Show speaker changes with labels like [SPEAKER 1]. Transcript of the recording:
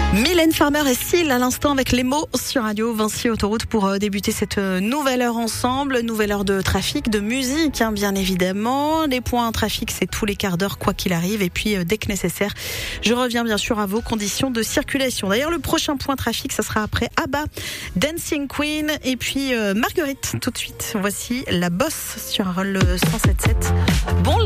[SPEAKER 1] Mylène Farmer et Seal à l'instant avec les mots sur Radio Vinci Autoroute pour débuter cette nouvelle heure ensemble, nouvelle heure de trafic, de musique bien évidemment. Les points trafic c'est tous les quarts d'heure quoi qu'il arrive et puis dès que nécessaire je reviens bien sûr à vos conditions de circulation. D'ailleurs le prochain point trafic ça sera après ABBA, Dancing Queen et puis Marguerite tout de suite. Voici La Bosse sur le 107.7. Bon